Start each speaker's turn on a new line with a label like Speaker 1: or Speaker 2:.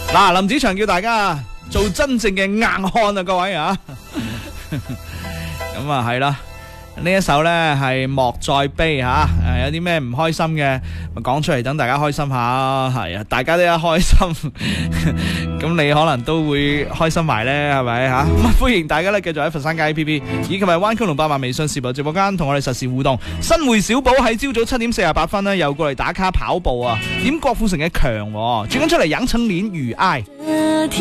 Speaker 1: 嗱，林子祥叫大家做真正嘅硬漢啊，各位啊，咁啊係啦。呢一首呢係莫再悲吓，有啲咩唔開心嘅咪講出嚟，等大家開心下。係啊，大家都一開心，咁你可能都會開心埋呢，係咪吓？咁歡迎大家呢繼續喺佛山街 APP 以及係灣區龍8萬微信視頻直播間同我哋實時互動。新會小寶喺朝早7點48分呢又過嚟打卡跑步啊，點郭富城嘅強，轉緊出嚟養成年如愛。